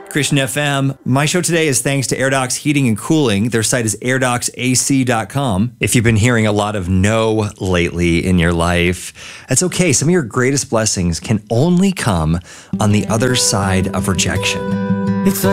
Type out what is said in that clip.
Christian FM. My show today is thanks to AirDocs Heating and Cooling. Their site is airdocsac.com. If you've been hearing a lot of no lately in your life, that's okay. Some of your greatest blessings can only come on the other side of rejection.